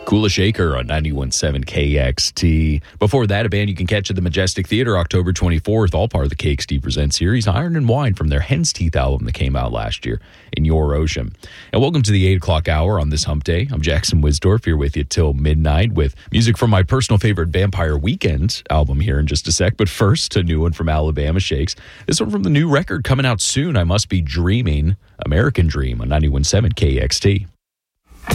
Kula Shaker on 91.7 KXT. Before that, a band you can catch at the Majestic Theater October 24th, all part of the KXT Present series, Iron and Wine from their Hen's Teeth album that came out last year, In Your Ocean. And welcome to the 8 o'clock hour on this hump day. I'm Jackson Wisdorf here with you till midnight with music from my personal favorite Vampire Weekend album here in just a sec. But first, a new one from Alabama Shakes. This one from the new record coming out soon, I Must Be Dreaming, American Dream on 91.7 KXT.